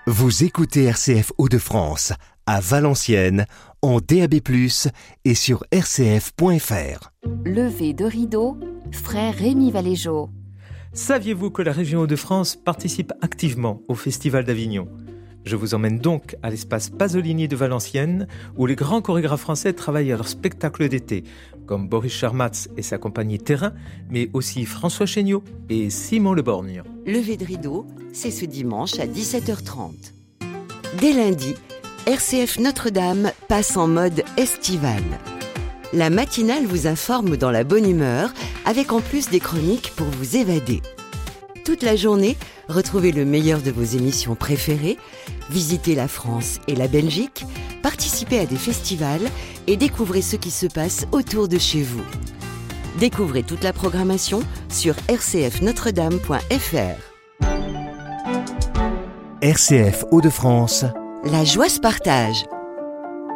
Vous écoutez RCF Hauts-de-France, à Valenciennes, en DAB+, et sur rcf.fr. Levé de rideau, frère Rémi Valéjo. Saviez-vous que la région Hauts-de-France participe activement au Festival d'Avignon ? Je vous emmène donc à l'espace Pasolini de Valenciennes, où les grands chorégraphes français travaillent à leur spectacle d'été, comme Boris Charmatz et sa compagnie Terrain, mais aussi François Chéniaud et Simon Le Borgne. Levé de rideau, c'est ce dimanche à 17h30. Dès lundi, RCF Notre-Dame passe en mode estival. La matinale vous informe dans la bonne humeur, avec en plus des chroniques pour vous évader. Toute la journée, retrouvez le meilleur de vos émissions préférées, visitez la France et la Belgique, participez à des festivals et découvrez ce qui se passe autour de chez vous. Découvrez toute la programmation sur rcfnotredame.fr. RCF Hauts-de-France, La joie se partage.